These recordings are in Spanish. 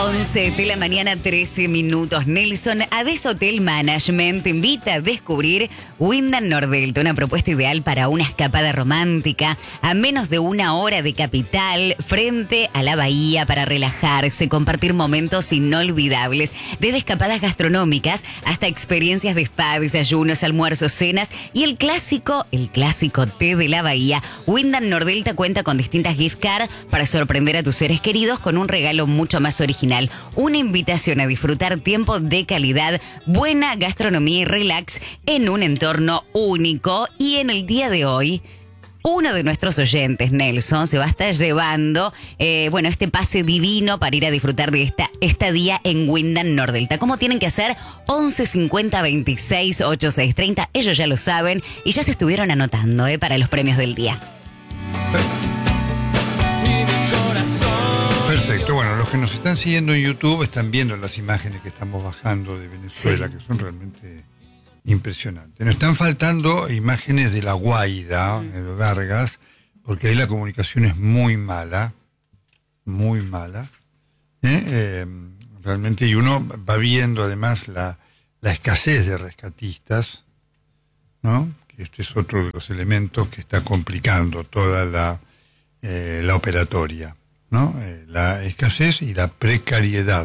11 de la mañana, 13 minutos. Nelson, Ades Hotel Management te invita a descubrir Wyndham Nordelta, una propuesta ideal para una escapada romántica a menos de una hora de capital, frente a la bahía, para relajarse, compartir momentos inolvidables, desde escapadas gastronómicas hasta experiencias de spa, desayunos, almuerzos, cenas y el clásico té de la bahía. Wyndham Nordelta cuenta con distintas gift cards para sorprender a tus seres queridos con un regalo mucho más original. Una invitación a disfrutar tiempo de calidad, buena gastronomía y relax en un entorno único. Y en el día de hoy, uno de nuestros oyentes, Nelson, se va a estar llevando este pase divino para ir a disfrutar de esta estadía en Wyndham Nordelta. ¿Cómo tienen que hacer? 11 50 26 86 30. Ellos ya lo saben y ya se estuvieron anotando para los premios del día. Perfecto, bueno, los que nos están siguiendo en YouTube están viendo las imágenes que estamos bajando de Venezuela, sí, que son realmente impresionantes. Nos están faltando imágenes de La Guaira, de Vargas, porque ahí la comunicación es muy mala, realmente, y uno va viendo además la escasez de rescatistas, ¿no? Que este es otro de los elementos que está complicando toda la operatoria, ¿no? La escasez y la precariedad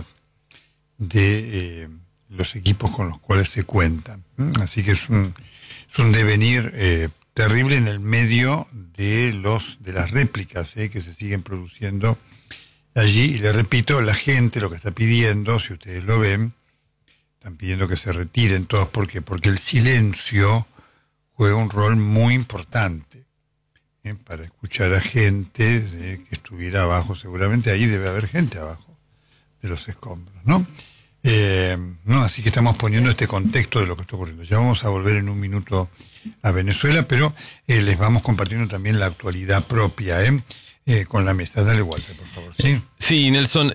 de los equipos con los cuales se cuentan. Así que es un devenir terrible en el medio de las réplicas que se siguen produciendo allí. Y le repito, la gente lo que está pidiendo, si ustedes lo ven, están pidiendo que se retiren todos. ¿Por qué? Porque el silencio juega un rol muy importante para escuchar a gente que estuviera abajo. Seguramente ahí debe haber gente abajo de los escombros, ¿no? Así que estamos poniendo este contexto de lo que está ocurriendo. Ya vamos a volver en un minuto a Venezuela, pero les vamos compartiendo también la actualidad propia con la mesa. Dale, Walter, por favor. Sí, Nelson,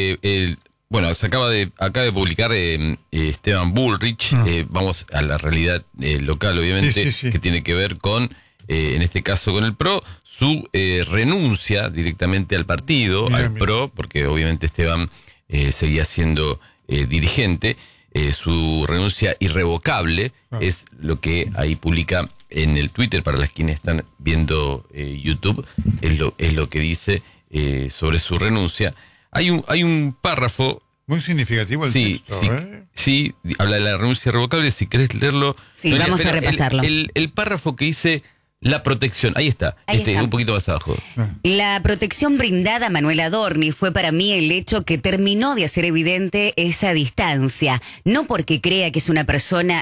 se acaba de publicar Esteban Bullrich. Vamos a la realidad local, obviamente, sí. Que tiene que ver con en este caso con el PRO, su renuncia directamente al partido, PRO, porque obviamente Esteban seguía siendo dirigente, su renuncia irrevocable, es lo que ahí publica en el Twitter, para las quienes están viendo YouTube, es lo que dice sobre su renuncia. Hay un párrafo muy significativo el texto, sí, habla de la renuncia irrevocable. Si querés leerlo. Sí, vamos a repasarlo. El párrafo que dice la protección, ahí está. Un poquito más abajo. La protección brindada a Manuel Adorni fue para mí el hecho que terminó de hacer evidente esa distancia. No porque crea que es una persona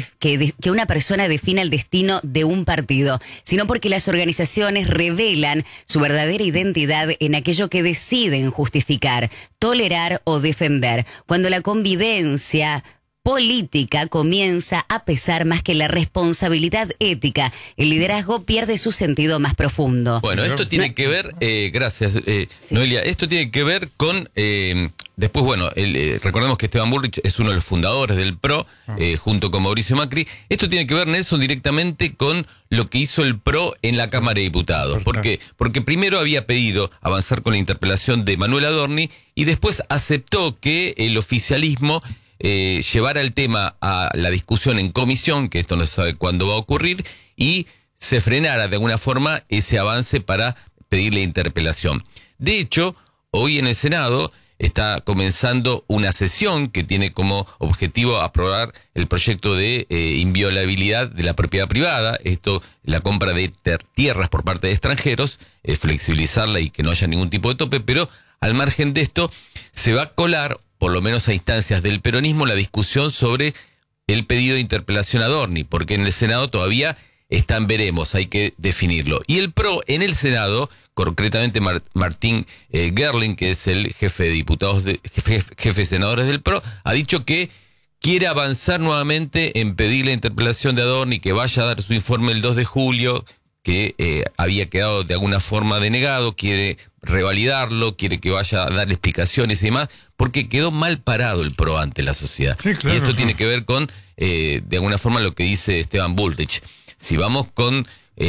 que una persona defina el destino de un partido, sino porque las organizaciones revelan su verdadera identidad en aquello que deciden justificar, tolerar o defender. Cuando la convivencia política comienza a pesar más que la responsabilidad ética, el liderazgo pierde su sentido más profundo. Bueno, esto tiene que ver, gracias, Noelia, esto tiene que ver con, después, recordemos que Esteban Bullrich es uno de los fundadores del PRO, junto con Mauricio Macri. Esto tiene que ver, Nelson, directamente con lo que hizo el PRO en la Cámara de Diputados. ¿Por qué? Porque primero había pedido avanzar con la interpelación de Manuel Adorni y después aceptó que el oficialismo llevara el tema a la discusión en comisión, que esto no se sabe cuándo va a ocurrir, y se frenara de alguna forma ese avance para pedir la interpelación. De hecho, hoy en el Senado está comenzando una sesión que tiene como objetivo aprobar el proyecto de inviolabilidad de la propiedad privada, esto, la compra de tierras por parte de extranjeros, flexibilizarla y que no haya ningún tipo de tope, pero al margen de esto se va a colar, por lo menos a instancias del peronismo, la discusión sobre el pedido de interpelación a Adorni, porque en el Senado todavía están veremos, hay que definirlo. Y el PRO en el Senado, concretamente Martín Gerling, que es el jefe de diputados, jefe de senadores del PRO, ha dicho que quiere avanzar nuevamente en pedir la interpelación de Adorni, que vaya a dar su informe el 2 de julio, que había quedado de alguna forma denegado, quiere revalidarlo, quiere que vaya a dar explicaciones y demás, porque quedó mal parado el PRO ante la sociedad. Sí, claro, y esto tiene que ver con, de alguna forma, lo que dice Esteban Bullrich. Si vamos con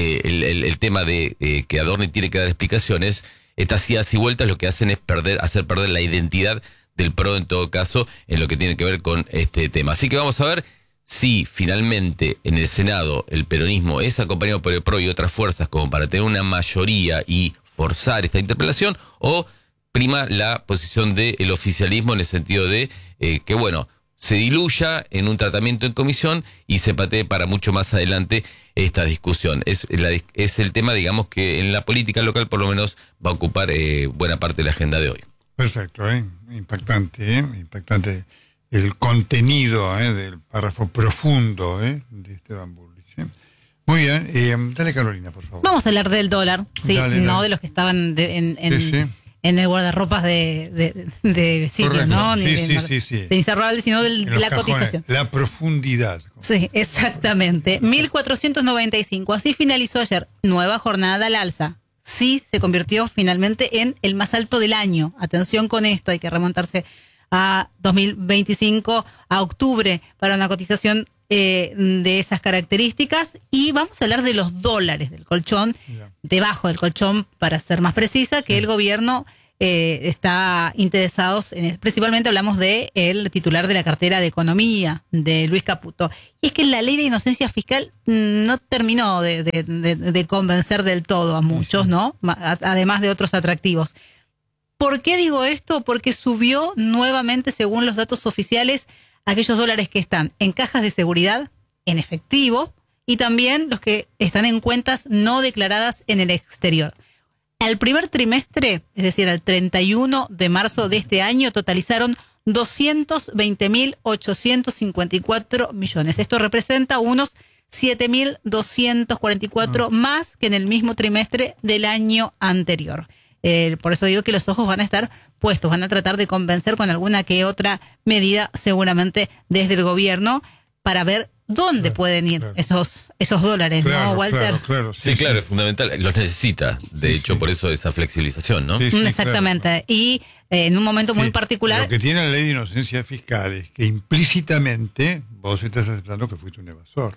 el tema de que Adorni tiene que dar explicaciones, estas idas y vueltas lo que hacen es hacer perder la identidad del PRO en todo caso, en lo que tiene que ver con este tema. Así que vamos a ver si finalmente en el Senado el peronismo es acompañado por el PRO y otras fuerzas como para tener una mayoría y forzar esta interpelación, o prima la posición del oficialismo en el sentido de que, bueno, se diluya en un tratamiento en comisión y se patee para mucho más adelante esta discusión. Es el tema, digamos, que en la política local por lo menos va a ocupar buena parte de la agenda de hoy. Perfecto, impactante el contenido del párrafo profundo de Esteban Bullrich. Muy bien, dale Carolina, por favor. Vamos a hablar del dólar, sí, Dale. de los que estaban en el guardarropas de Silvio, ¿no? Sí. De Incerrable, sino de la cotización. La profundidad. Sí, exactamente. 1.495. Así finalizó ayer. Nueva jornada al alza. Sí, se convirtió finalmente en el más alto del año. Atención con esto, hay que remontarse a 2025, a octubre, para una cotización de esas características. Y vamos a hablar de los dólares del colchón, debajo del colchón, para ser más precisa, que el gobierno está interesados en. Principalmente hablamos de el titular de la cartera de Economía, de Luis Caputo. Y es que la ley de inocencia fiscal no terminó de convencer del todo a muchos, ¿no? Además de otros atractivos. ¿Por qué digo esto? Porque subió nuevamente, según los datos oficiales, aquellos dólares que están en cajas de seguridad, en efectivo, y también los que están en cuentas no declaradas en el exterior. Al primer trimestre, es decir, al 31 de marzo de este año, totalizaron 220.854 millones. Esto representa unos 7.244 más que en el mismo trimestre del año anterior. Por eso digo que los ojos van a estar puestos, van a tratar de convencer con alguna que otra medida, seguramente desde el gobierno, para ver dónde pueden ir esos dólares, ¿no, Walter? Claro, sí, es fundamental. Los necesita, de hecho, por eso esa flexibilización, ¿no? Sí, exactamente. Claro. Y en un momento muy particular. Lo que tiene la ley de inocencia fiscal es que implícitamente vos estás aceptando que fuiste un evasor.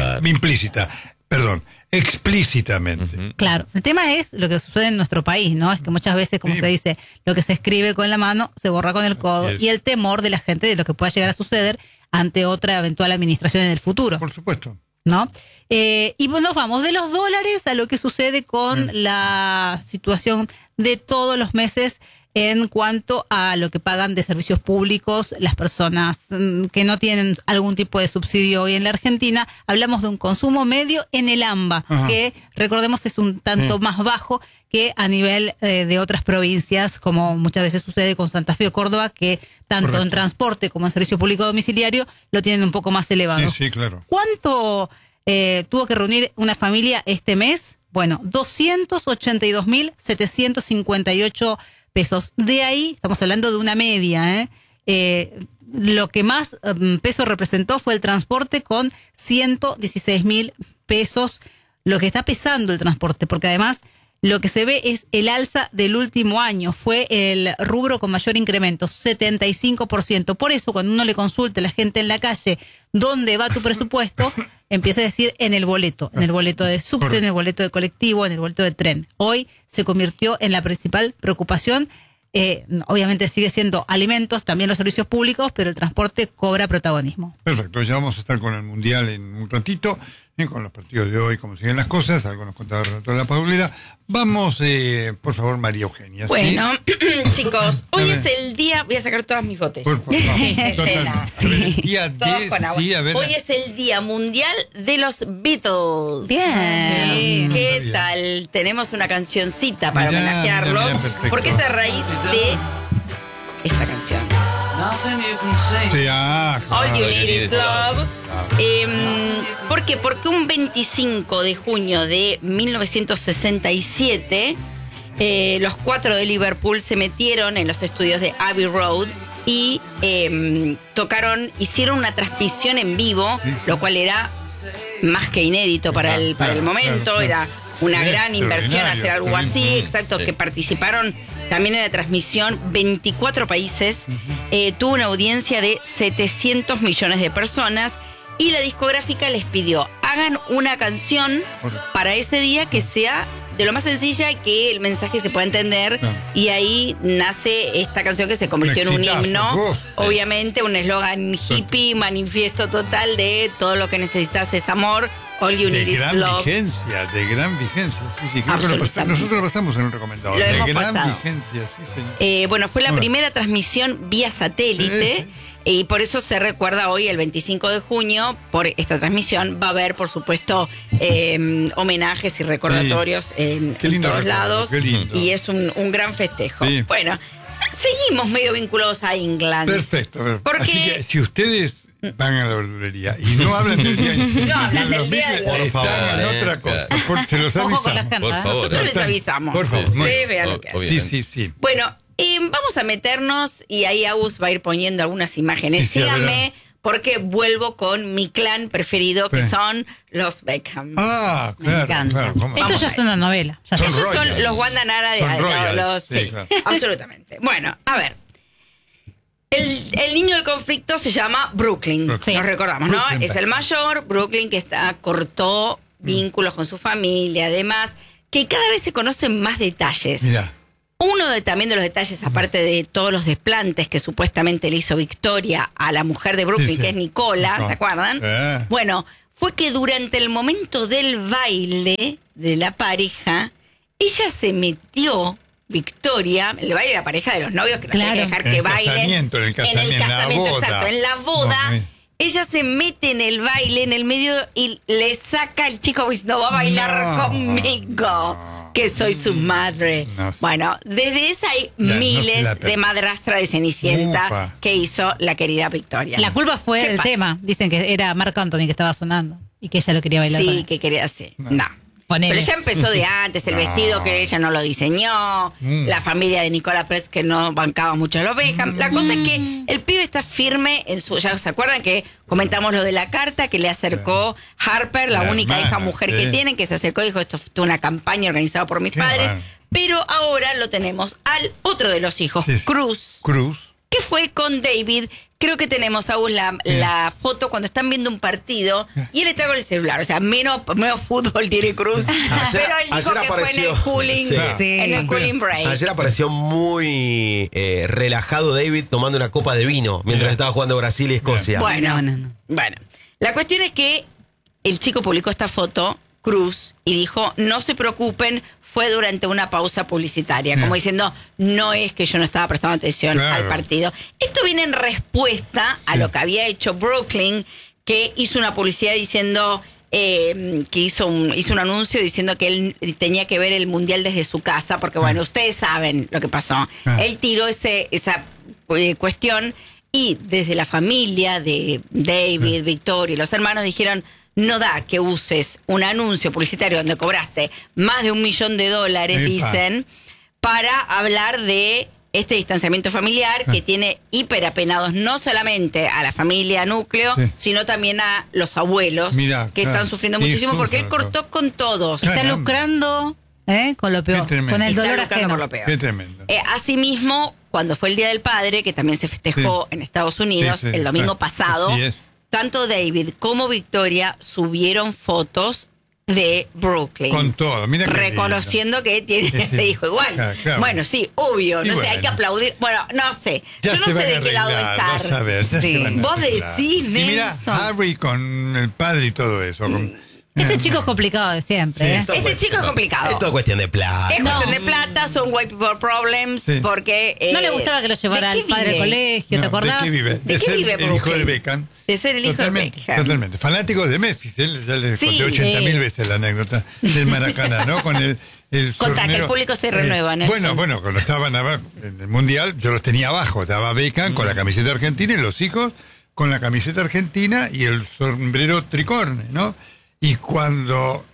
Explícitamente. Claro, el tema es lo que sucede en nuestro país, ¿no? Es que muchas veces, como se dice, lo que se escribe con la mano se borra con el codo, y el temor de la gente de lo que pueda llegar a suceder ante otra eventual administración en el futuro. Por supuesto. ¿No? Y nos vamos de los dólares a lo que sucede con la situación de todos los meses en cuanto a lo que pagan de servicios públicos las personas que no tienen algún tipo de subsidio hoy en la Argentina. Hablamos de un consumo medio en el AMBA, que recordemos es un tanto más bajo que a nivel de otras provincias, como muchas veces sucede con Santa Fe o Córdoba, que tanto en transporte como en servicio público domiciliario lo tienen un poco más elevado. Sí, claro. ¿Cuánto tuvo que reunir una familia este mes? Bueno, 282.758 pesos. De ahí, estamos hablando de una media, lo que más peso representó fue el transporte, con 116.000 pesos, lo que está pesando el transporte, porque además lo que se ve es el alza del último año. Fue el rubro con mayor incremento, 75%. Por eso, cuando uno le consulta a la gente en la calle dónde va tu presupuesto, empieza a decir en el boleto de subte, en el boleto de colectivo, en el boleto de tren. Hoy se convirtió en la principal preocupación. Obviamente sigue siendo alimentos, también los servicios públicos, pero el transporte cobra protagonismo. Perfecto, ya vamos a estar con el Mundial en un ratito, con los partidos de hoy, cómo siguen las cosas, algo nos contará toda la Paulera. Vamos, por favor, María Eugenia. Bueno, chicos, hoy es el día, voy a sacar todas mis botellas. Hoy es el Día Mundial de los Beatles. Bien. ¿Qué tal? Tenemos una cancioncita para homenajearlos, porque es a raíz de esta canción. All You Need Is Love. ¿Por qué? Porque un 25 de junio de 1967, los cuatro de Liverpool se metieron en los estudios de Abbey Road y hicieron una transmisión en vivo, lo cual era más que inédito para el momento. Era una gran inversión hacer algo así, exacto, que participaron también en la transmisión 24 países, tuvo una audiencia de 700 millones de personas, y la discográfica les pidió: hagan una canción para ese día que sea de lo más sencilla y que el mensaje se pueda entender. No. Y ahí nace esta canción que se convirtió en un exitazo. himno. Sí. Obviamente un eslogan hippie, manifiesto total de todo lo que necesitas es amor. All you De need is gran love. vigencia, de gran vigencia. Sí, sí, creo que Absolutamente. nosotros lo pasamos en un recomendado. Lo De hemos gran pasado. vigencia, sí, señor. Bueno, fue la Bueno. primera transmisión vía satélite. Y por eso se recuerda hoy, el 25 de junio, por esta transmisión. Va a haber, por supuesto, homenajes y recordatorios en Qué lindo todos recuerdo, lados. qué lindo. Y es un gran festejo. Sí. Bueno, seguimos medio vinculados a England. Perfecto. Porque- Así que si ustedes van a la verdulería y no hablan del día No hablan del día de Beatles, hoy. Por están favor, en otra cosa. Se los Ojo con la avisamos. agenda. Por favor. Nosotros les Están- avisamos. Por favor, muy Ustedes bien. vean lo que hacen. Obviamente. Sí, sí, sí. Bueno, vamos a meternos y ahí Agus va a ir poniendo algunas imágenes. Sí, sí, a ver, Síganme porque vuelvo con mi clan preferido que Sí. son los Beckham. Ah, Me claro, encanta. claro. ¿cómo no? Esto Vamos ya a es ver. una novela. Ya Son está. Ellos son royals. los Wanda Nara de Son royals, los sí, sí, claro. absolutamente. Bueno, a ver. El niño del conflicto se llama Brooklyn. Brooklyn. Nos recordamos, ¿no? Brooklyn Es el Beckham. mayor, Brooklyn, que cortó vínculos con su familia, además, que cada vez se conocen más detalles. Mira. Uno también de los detalles, aparte de todos los desplantes que supuestamente le hizo Victoria a la mujer de Brooklyn, Sí, sí. que es Nicola, No. ¿se acuerdan? Bueno, fue que durante el momento del baile de la pareja, ella se metió, Victoria, el baile de la pareja de los novios, que no Claro. hay que dejar En que el bailen. casamiento, en el casamiento, exacto, boda. en la boda. No, Ella se mete en el baile, en el medio, y le saca al chico, pues no va a bailar No. conmigo, que soy su madre. No sé. Bueno, desde esa hay Ya, no se miles la de madrastra de Cenicienta Upa. que hizo la querida Victoria. La culpa fue ¿Qué del pasa? tema. Dicen que era Marc Anthony que estaba sonando y que ella lo quería bailar. con Sí, él. que quería así. No. Ponele. Pero ya empezó de antes, el No. vestido que ella no lo diseñó, la familia de Nicola Press que no bancaba mucho a los Beckham. La cosa es que el pibe está firme en su... ¿Ya se acuerdan que comentamos lo de la carta que le acercó Harper, la La única hermana, hija mujer que sí. tienen, que se acercó y dijo, esto fue una campaña organizada por mis Qué padres. bárbaro. Pero ahora lo tenemos al otro de los hijos, Sí, sí. Cruz, Cruz. que fue con David. Creo que tenemos aún la foto cuando están viendo un partido y él está con el celular. O sea, menos fútbol tiene Cruz. Pero él dijo ayer que fue en el apareció- cooling, Sí. en el cooling break. Ayer apareció muy relajado David tomando una copa de vino mientras estaba jugando Brasil y Escocia. Bueno, No. bueno, la cuestión es que el chico publicó esta foto, Cruz, y dijo, no se preocupen, fue durante una pausa publicitaria, como diciendo, no es que yo no estaba prestando atención Claro. al partido. Esto viene en respuesta a lo que había hecho Brooklyn, que hizo una publicidad diciendo... que hizo un anuncio diciendo que él tenía que ver el mundial desde su casa, porque bueno, ustedes saben lo que pasó. Él tiró esa cuestión y desde la familia de David, Victoria y los hermanos dijeron, no da que uses un anuncio publicitario donde cobraste más de $1 millón, Epa. dicen, para hablar de este distanciamiento familiar que tiene hiperapenados no solamente a la familia núcleo, Sí. sino también a los abuelos Mirá, que claro. están sufriendo Y muchísimo porque él sufren, cortó con todos. Claro. Está lucrando con lo peor, Qué tremendo. con el Está dolor lucrando ajeno. por lo peor. Qué tremendo. Asimismo, cuando fue el Día del Padre, que también se festejó Sí. en Estados Unidos Sí, sí. el domingo Ah, pasado, así es. tanto David como Victoria subieron fotos de Brooklyn. Con todo, mira qué reconociendo que tiene Sí, sí. ese hijo igual. Claro. Bueno, sí, obvio, Y no sé, hay bueno. que aplaudir. Bueno, no sé. Ya Yo no se sé van de a qué lado arreglar, estar. vas a ver, ya Sí. se van a Vos arreglar. decís, Y mira, Nelson. Harry con el padre y todo eso. Este chico es complicado de siempre. Sí. ¿eh? Este chico es complicado. Es todo cuestión de plata. Es cuestión de plata, son white people problems, Sí. porque... No le gustaba que lo llevara ¿de el qué padre al vive? colegio, ¿te acordás? ¿De qué vive? ¿De qué ser vive el hijo Brooklyn? de Beckham. De ser el hijo de Totalmente, Beckham. totalmente. Fanático de Memphis, ya les Sí, conté 80.000 veces la anécdota del Maracaná, ¿no? Con el Contá, que el sornero. público se renueva, Nelson. Bueno, cuando estaban abajo, en el Mundial, yo los tenía abajo. Estaba Beckham con la camiseta argentina y los hijos con la camiseta argentina y el sombrero tricorne, ¿no? Y cuando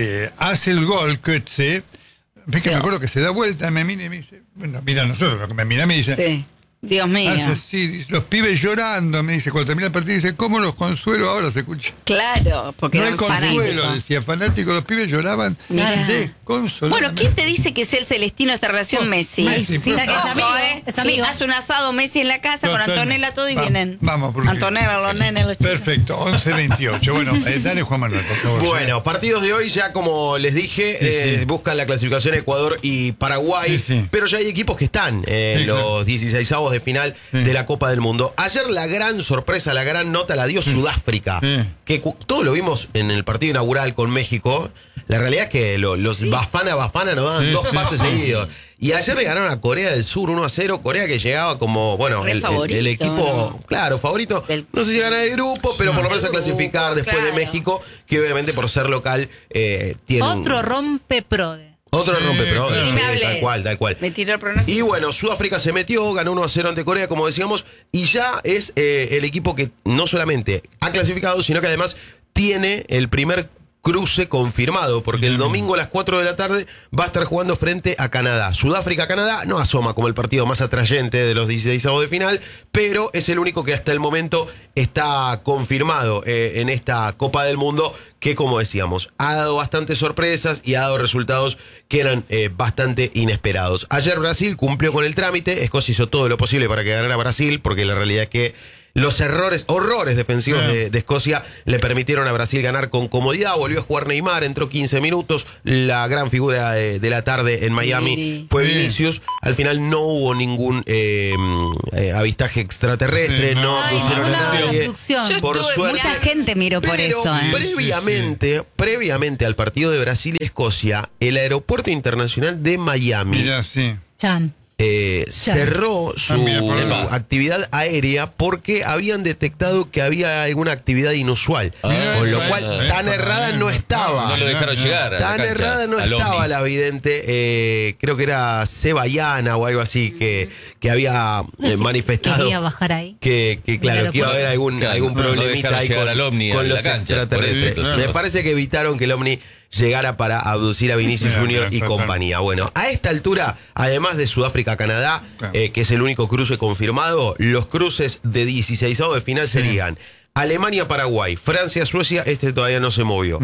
hace el gol, Kötze, Beckham me acuerdo que se da vuelta, me mira y me dice, bueno, mira a nosotros, me mira y me dice, Sí. Dios mío. Hace así, los pibes llorando, me dice, cuando termina el partido, dice, ¿cómo los consuelo ahora? Se escucha. Claro, porque No hay eran consuelo, fanáticos. decía, fanáticos, los pibes lloraban Mirá. de consuelo. Bueno, ¿quién te dice que es el celestino de esta relación? Messi. Messi, Mira que es Ojo, amigo, es amigo. Hace un asado Messi en la casa con Totalmente. Antonella todo y Va- vienen. vamos, porque- Antonella, los nenes, los chicos. Perfecto, 11:28. Bueno, dale Juan Manuel, por favor. Bueno, partidos de hoy ya como les dije, Sí. buscan la clasificación Ecuador y Paraguay, Sí, sí. pero ya hay equipos que están en Sí, los 16avos de final Sí. de la Copa del Mundo. Ayer la gran sorpresa, la gran nota la dio Sudáfrica, Sí. que todo lo vimos en el partido inaugural con México. La realidad es que los Bafana nos daban Sí, 2 sí. pases seguidos. Y ayer le ganaron a Corea del Sur 1-0. Corea que llegaba como, bueno, Re favorito, el equipo, ¿no? claro, favorito. No sé si gana el grupo, pero por lo menos a clasificar después de claro. México, que obviamente por ser local tiene Otro rompe prode. otro rompe, pero claro. Ni me hablé. tal cual. Me tiró el pronóstico. Y bueno, Sudáfrica se metió, ganó 1-0 ante Corea, como decíamos, y ya es el equipo que no solamente ha clasificado, sino que además tiene el primer cruce confirmado, porque el domingo a las 4 de la tarde va a estar jugando frente a Canadá. Sudáfrica-Canadá no asoma como el partido más atrayente de los 16avos de final, pero es el único que hasta el momento está confirmado en esta Copa del Mundo, que como decíamos, ha dado bastantes sorpresas y ha dado resultados que eran bastante inesperados. Ayer Brasil cumplió con el trámite, Escocia hizo todo lo posible para que ganara Brasil, porque la realidad es que los horrores defensivos de Escocia le permitieron a Brasil ganar con comodidad. Volvió a jugar Neymar, entró 15 minutos. La gran figura de la tarde en Miami fue Sí. Vinicius. Al final no hubo ningún avistaje extraterrestre, Sí, no no. Ay, pusieron ninguna a nadie. abducción. Yo Por estuve suerte. Mucha gente miró por Pero eso. previamente al partido de Brasil y Escocia, el aeropuerto internacional de Miami Mira, sí. Chan. cerró su mira, por ahí. actividad aérea porque habían detectado que había alguna actividad inusual. Ah, con lo bueno. cual, tan errada no estaba. No lo dejaron llegar. a la Tan cancha, errada no al estaba Omni. la vidente, creo que era Cebayana o algo así, que había manifestado Quería bajar ahí. que claro, que iba a haber algún Claro, no problemita dejaron ahí llegar con, al Omni con a la los cancha, extraterrestres. por eso, entonces, Me parece que evitaron que el Omni llegara para abducir a Vinicius Mira, Junior y total. compañía. Bueno, a esta altura, además de Sudáfrica-Canadá, Claro. que es el único cruce confirmado, los cruces de 16avos de final serían Alemania-Paraguay, Francia-Suecia, este todavía no se movió.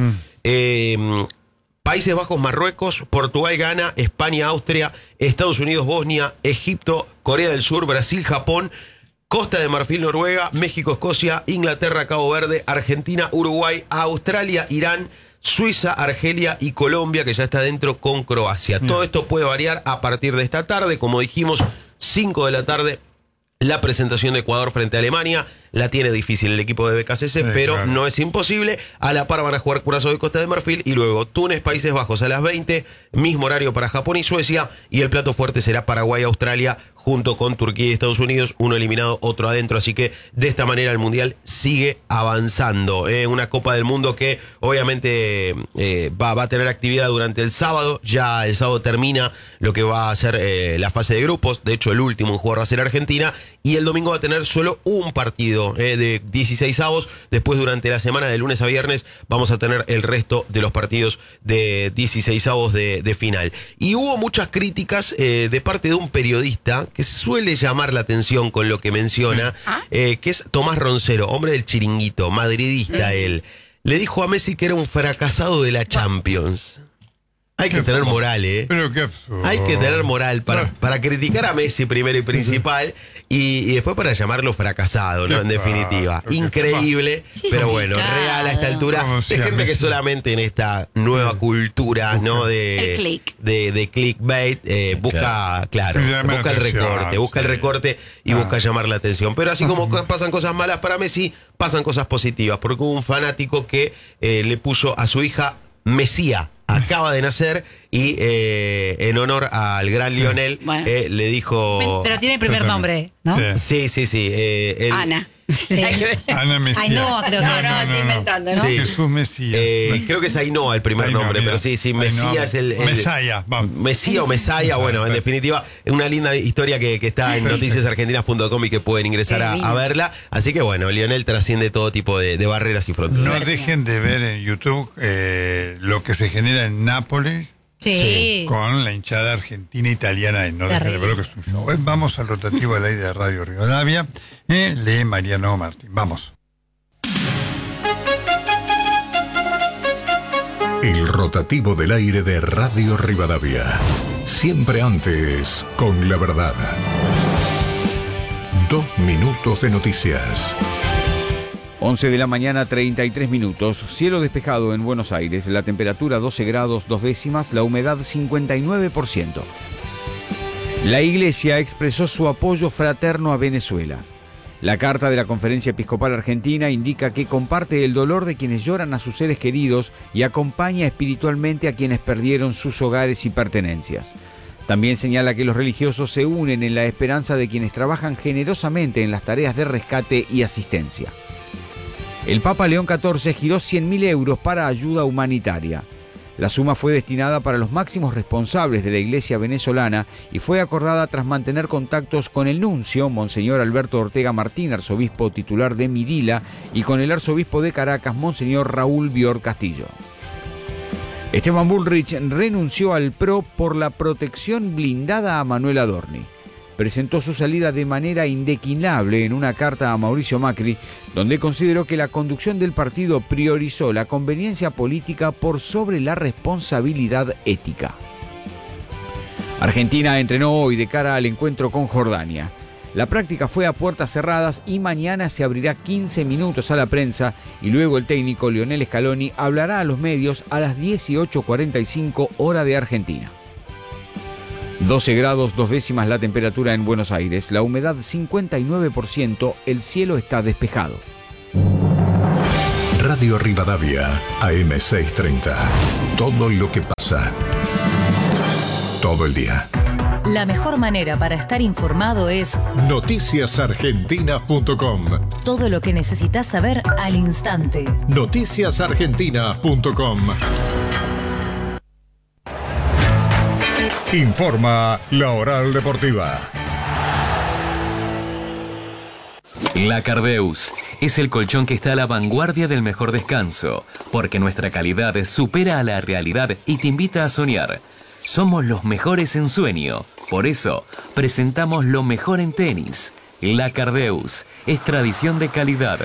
Países Bajos, Marruecos, Portugal, Ghana, España, Austria, Estados Unidos, Bosnia, Egipto, Corea del Sur, Brasil, Japón, Costa de Marfil, Noruega, México, Escocia, Inglaterra, Cabo Verde, Argentina, Uruguay, Australia, Irán, Suiza, Argelia y Colombia, que ya está dentro con Croacia. Todo esto puede variar a partir de esta tarde. Como dijimos, 5 de la tarde, la presentación de Ecuador frente a Alemania. La tiene difícil el equipo de BKCC, pero claro. no es imposible. A la par van a jugar Curazao y Costa de Marfil, y luego Túnez, Países Bajos a las 20, mismo horario para Japón y Suecia, y el plato fuerte será Paraguay, Australia, junto con Turquía y Estados Unidos, uno eliminado, otro adentro. Así que de esta manera el Mundial sigue avanzando. Una Copa del Mundo que obviamente va a tener actividad durante el sábado. Ya el sábado termina lo que va a ser la fase de grupos. De hecho, el último en jugar va a ser Argentina, y el domingo va a tener solo un partido de 16avos. Después, durante la semana de lunes a viernes, vamos a tener el resto de los partidos de 16avos de final. Y hubo muchas críticas de parte de un periodista que suele llamar la atención con lo que menciona, que es Tomás Roncero, hombre del Chiringuito, madridista él. Le dijo a Messi que era un fracasado de la Champions. Hay que tener moral, Pero qué absurdo. Hay que tener moral para criticar a Messi primero y principal, y después para llamarlo fracasado, ¿no? En Qué definitiva. bárbaro, qué Increíble, pero bueno, complicado. real a esta altura. Como De sea gente que Messi. solamente en esta nueva cultura, ¿no? El click. De clickbait, busca, claro, Llama la busca el atención, recorte, busca el sí. recorte y busca llamar la atención. Pero así como pasan cosas malas para Messi, pasan cosas positivas, porque hubo un fanático que le puso a su hija Mesía. Acaba de nacer, y en honor al gran Lionel, Bueno. le dijo... Pero tiene primer nombre, ¿no? Sí. Sí. Ana. Ana Mesías. Ainhoa, creo que No, era. estoy inventando, ¿no? Sí. Jesús Mesías. Creo que es Ainhoa el primer Ainhoa, nombre, mira. pero sí, Ainhoa. Mesía es el Mesaya, vamos. Mesía o Mesaya, bueno, en definitiva, una linda historia que está en noticiasargentinas.com y que pueden ingresar Qué a lindo. verla. Así que bueno, Lionel trasciende todo tipo de barreras y fronteras. No dejen de ver en YouTube lo que se genera en Nápoles Sí. con la hinchada argentina italiana en No Dejes de Verlo, que es un show. Vamos al rotativo del aire de Radio Rivadavia. Lee Mariano Martín. Vamos. El rotativo del aire de Radio Rivadavia. Siempre antes con la verdad. 2 minutos de noticias. 11 de la mañana, 33 minutos. Cielo despejado en Buenos Aires. La temperatura 12 grados 2 décimas. La humedad 59%. La Iglesia expresó su apoyo fraterno a Venezuela. La carta de la Conferencia Episcopal Argentina indica que comparte el dolor de quienes lloran a sus seres queridos y acompaña espiritualmente a quienes perdieron sus hogares y pertenencias. También señala que los religiosos se unen en la esperanza de quienes trabajan generosamente en las tareas de rescate y asistencia. El Papa León XIV giró 100.000 euros para ayuda humanitaria. La suma fue destinada para los máximos responsables de la Iglesia venezolana y fue acordada tras mantener contactos con el nuncio, Monseñor Alberto Ortega Martín, arzobispo titular de Midila, y con el arzobispo de Caracas, Monseñor Raúl Bior Castillo. Esteban Bullrich renunció al PRO por la protección blindada a Manuel Adorni. Presentó su salida de manera indeclinable en una carta a Mauricio Macri, donde consideró que la conducción del partido priorizó la conveniencia política por sobre la responsabilidad ética. Argentina entrenó hoy de cara al encuentro con Jordania. La práctica fue a puertas cerradas y mañana se abrirá 15 minutos a la prensa y luego el técnico Lionel Scaloni hablará a los medios a las 18:45 hora de Argentina. 12 grados 2 décimas la temperatura en Buenos Aires, la humedad 59%, el cielo está despejado. Radio Rivadavia, AM630. Todo lo que pasa. Todo el día. La mejor manera para estar informado es noticiasargentina.com. todo lo que necesitas saber al instante. noticiasargentina.com. Informa La Oral Deportiva. La Cardeus es el colchón que está a la vanguardia del mejor descanso, porque nuestra calidad supera a la realidad y te invita a soñar. Somos los mejores en sueño, por eso presentamos lo mejor en tenis. La Cardeus es tradición de calidad.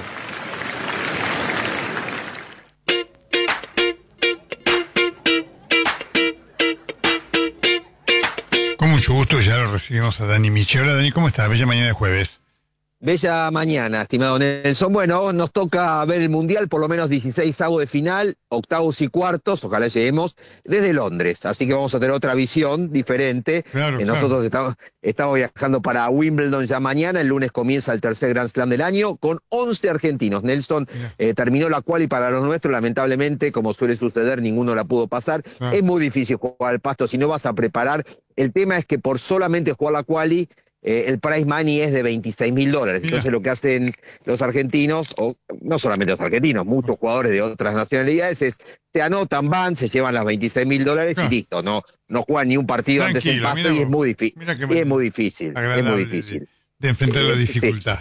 Con mucho gusto ya lo recibimos a Dani Miche. Hola Dani, ¿cómo estás? Bella mañana de jueves. Bella mañana, estimado Nelson. Bueno, nos toca ver el Mundial, por lo menos 16avos de final, octavos y cuartos, ojalá lleguemos, desde Londres. Así que vamos a tener otra visión diferente. Claro, Nosotros estamos viajando para Wimbledon ya mañana. El lunes comienza el tercer Grand Slam del año con 11 argentinos. Nelson terminó la quali para los nuestros. Lamentablemente, como suele suceder, ninguno la pudo pasar. Es muy difícil jugar al pasto si no vas a preparar. El tema es que por solamente jugar la quali, el prize money es de $26.000. Entonces lo que hacen los argentinos, o no solamente los argentinos, muchos jugadores de otras nacionalidades, es se anotan, van, se llevan los $26.000 y listo. No juegan ni un partido antes en pasto y es muy difícil. Es muy difícil. Es muy difícil. De enfrentar la dificultad. Sí.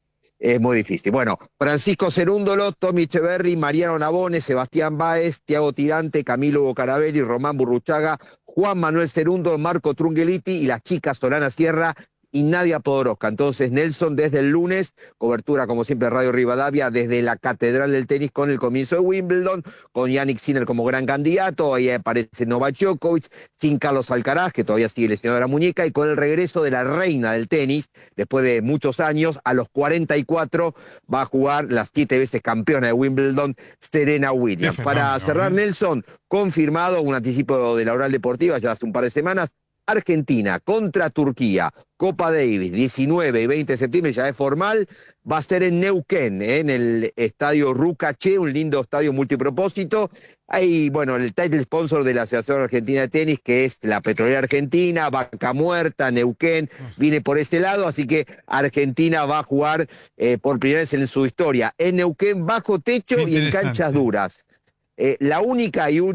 Es muy difícil. Bueno, Francisco Cerúndolo, Tommy Echeverry, Mariano Navone, Sebastián Báez, Tiago Tirante, Camilo Bocarabelli, Román Burruchaga, Juan Manuel Cerúndolo, Marco Trungeliti y las chicas Solana Sierra y Nadia Podoroska. Entonces, Nelson, desde el lunes, cobertura como siempre Radio Rivadavia, desde la Catedral del Tenis con el comienzo de Wimbledon, con Yannick Sinner como gran candidato, ahí aparece Novak Djokovic, sin Carlos Alcaraz, que todavía sigue lesionado de la muñeca, y con el regreso de la reina del tenis, después de muchos años, a los 44, va a jugar las 7 veces campeona de Wimbledon, Serena Williams. Para cerrar, Nelson, confirmado un anticipo de la Oral Deportiva ya hace un par de semanas, Argentina contra Turquía, Copa Davis, 19 y 20 de septiembre, ya es formal, va a ser en Neuquén, en el estadio Rucaché, un lindo estadio multipropósito. Ahí, bueno, el title sponsor de la Asociación Argentina de Tenis, que es la Petrolera Argentina, Vaca Muerta, Neuquén, viene por este lado, así que Argentina va a jugar por primera vez en su historia en Neuquén, bajo techo y en canchas duras. La única y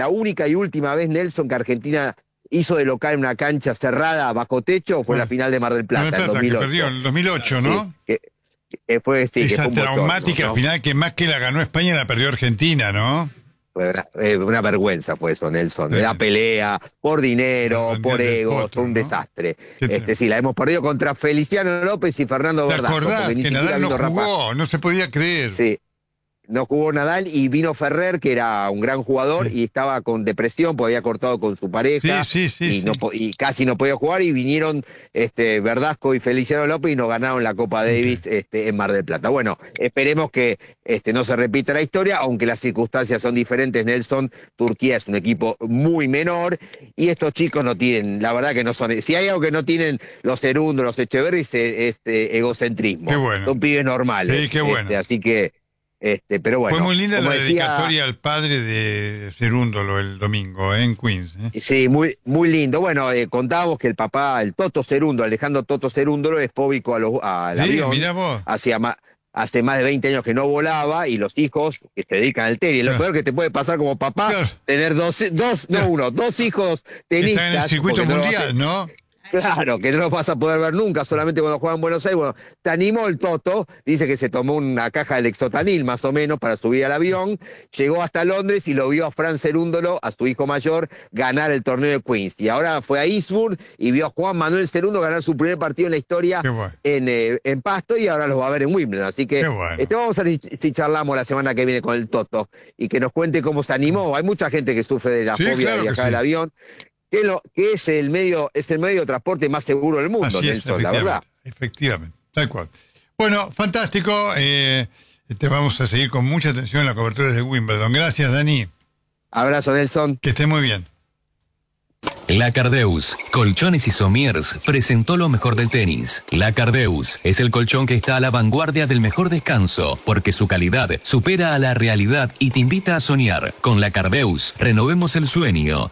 última vez, Nelson, que Argentina hizo de local en una cancha cerrada bajo techo fue la final de Mar del Plata, en 2008. Que perdió en el 2008, ¿no? Sí, que fue esa traumática final que más que la ganó España la perdió Argentina, ¿no? Una vergüenza fue eso, Nelson. Sí. La pelea, por dinero, El por Mundial del egos, Potro, fue un ¿no? desastre. Sí, Sí, la hemos perdido contra Feliciano López y Fernando ¿Te Verdasco. acordás porque ni que siquiera Nadal no vino Rafa. jugó? No se podía creer. Sí. No jugó Nadal y vino Ferrer, que era un gran jugador, y estaba con depresión porque había cortado con su pareja y casi no podía jugar, y vinieron Verdasco y Feliciano López y nos ganaron la Copa Davis en Mar del Plata. Bueno, esperemos que no se repita la historia, aunque las circunstancias son diferentes, Nelson. Turquía es un equipo muy menor y estos chicos no tienen, la verdad que no son, si hay algo que no tienen los Cerúndolo, los Echeverri, es egocentrismo. Qué bueno. Son pibes normales. Sí, qué bueno. Así que pero bueno, fue muy linda la como decía, dedicatoria al padre de Cerúndolo el domingo en Queens. Sí, muy, muy lindo. Bueno, contábamos que el papá, el Toto Cerúndolo, Alejandro Toto Cerúndolo, es fóbico al avión. Mirá vos. Hace más de 20 años que no volaba, y los hijos que se dedican al tenis. Lo peor que te puede pasar como papá, tener dos hijos tenistas. Está en el circuito mundial, ¿no? Claro, que no lo vas a poder ver nunca, solamente cuando juegan en Buenos Aires. Bueno, te animó el Toto, dice que se tomó una caja de Lexotanil más o menos para subir al avión, llegó hasta Londres y lo vio a Fran Cerúndolo, a su hijo mayor, ganar el torneo de Queens. Y ahora fue a Eastbourne y vio a Juan Manuel Cerúndolo ganar su primer partido en la historia en Pasto, y ahora los va a ver en Wimbledon. Así que vamos a ver si charlamos la semana que viene con el Toto y que nos cuente cómo se animó. Hay mucha gente que sufre de la fobia de viajar del avión. Que es el medio de transporte más seguro del mundo, Así Nelson, es, la verdad. Efectivamente, tal cual. Bueno, fantástico. Te vamos a seguir con mucha atención en la cobertura de Wimbledon. Gracias, Dani. Abrazo, Nelson. Que esté muy bien. La Cardeus, Colchones y Somiers, presentó lo mejor del tenis. La Cardeus es el colchón que está a la vanguardia del mejor descanso, porque su calidad supera a la realidad y te invita a soñar. Con la Cardeus, renovemos el sueño.